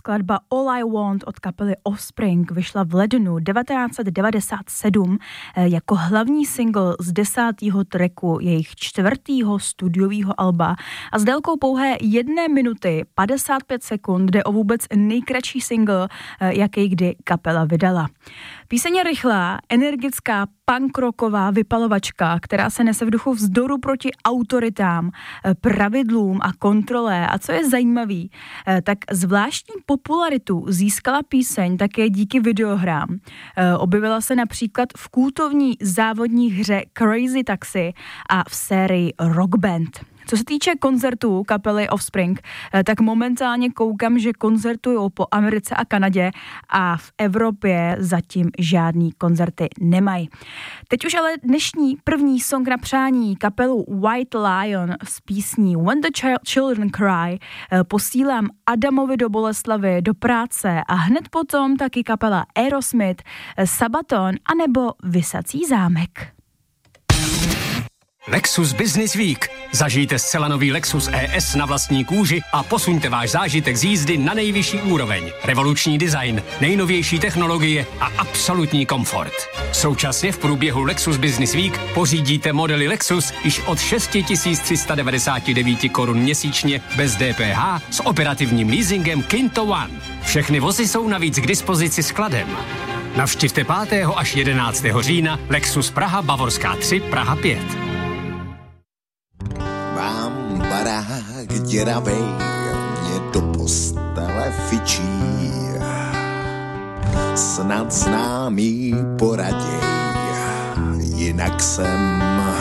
skladba All I Want od kapely Offspring vyšla v lednu 1997 jako hlavní single z 10. tracku jejich 4. studiového alba a s délkou pouhé 1 minuty 55 sekund jde o vůbec nejkratší single, jaký kdy kapela vydala. Píseň je rychlá, energická, punkrocková vypalovačka, která se nese v duchu vzdoru proti autoritám, pravidlům a kontrole. A co je zajímavý, tak zvláštní popularitu získala píseň také díky videohrám. Objevila se například v kultovní závodní hře Crazy Taxi a v sérii Rock Band. Co se týče koncertů kapely Offspring, tak momentálně koukám, že koncertujou po Americe a Kanadě a v Evropě zatím žádný koncerty nemají. Teď už ale dnešní první song na přání kapelu White Lion s písní When the Children Cry posílám Adamovi do Boleslavy do práce a hned potom taky kapela Aerosmith, Sabaton anebo Visací zámek. Lexus Business Week. Zažijte zcela nový Lexus ES na vlastní kůži a posuňte váš zážitek z jízdy na nejvyšší úroveň. Revoluční design, nejnovější technologie a absolutní komfort. Současně v průběhu Lexus Business Week pořídíte modely Lexus již od 6 399 korun měsíčně bez DPH s operativním leasingem Kinto One. Všechny vozy jsou navíc k dispozici skladem. Navštivte 5. až 11. října Lexus Praha Bavorská 3 Praha 5. Mám barák děravej, mě do postele fičí. Snad známý poraděj, jinak jsem